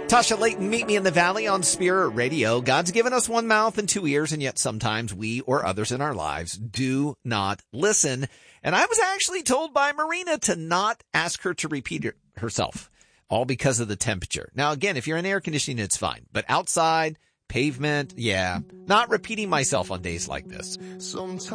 Tasha Layton, meet me in the valley on Spirit Radio. God's given us one mouth and two ears, and yet sometimes we or others in our lives do not listen. And I was actually told by Marina to not ask her to repeat it herself, all because of the temperature. Now, again, if you're in air conditioning, it's fine. But outside, pavement, yeah, not repeating myself on days like this. Sometimes